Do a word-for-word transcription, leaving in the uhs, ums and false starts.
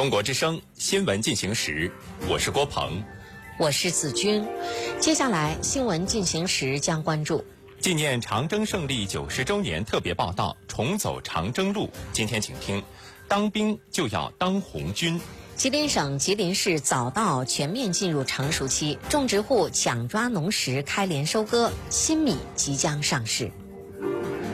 中国之声新闻进行时，我是郭鹏， 我是子君。接下来新闻进行时将关注纪念长征胜利九十周年特别报道，重走长征路。今天请听，当兵就要当红军。 吉林省吉林市早稻全面进入成熟期，种植户抢抓农时开镰收割，新米即将上市。